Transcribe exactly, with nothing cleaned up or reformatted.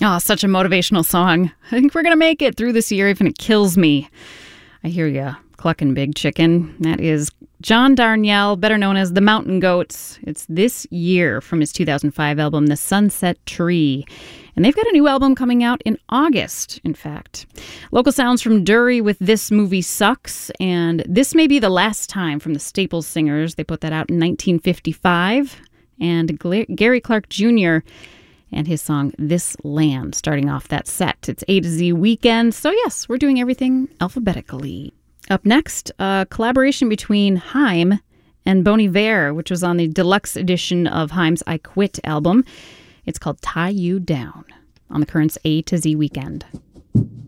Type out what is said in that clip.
Oh, such a motivational song. I think we're going to make it through this year, even if it kills me. I hear ya, clucking big chicken. That is John Darnielle, better known as the Mountain Goats. It's This Year from his two thousand five album, The Sunset Tree. And they've got a new album coming out in August, in fact. Local sounds from Dury with This Movie Sucks. And This May Be the Last Time from the Staples Singers. They put that out in nineteen fifty-five. And Gary Clark Junior and his song This Land, starting off that set. It's A to Z Weekend. So yes, we're doing everything alphabetically. Up next, a collaboration between Haim and Bon Iver, which was on the deluxe edition of Haim's I Quit album. It's called Tie You Down on the Current's A to Z Weekend.